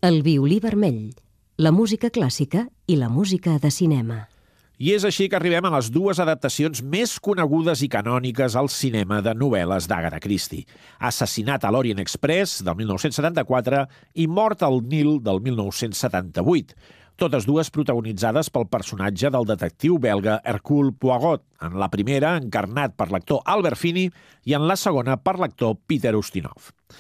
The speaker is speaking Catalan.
El violí vermell, la música clàssica i la música de cinema. I és així que arribem a les dues adaptacions més conegudes i canòniques al cinema de novel·les d'Agatha Christie. Assassinat a l'Orient Express, del 1974, i Mort al Nil, del 1978. Totes dues protagonitzades pel personatge del detectiu belga Hercule Poirot, en la primera encarnat per l'actor Albert Finney i en la segona per l'actor Peter Ustinov.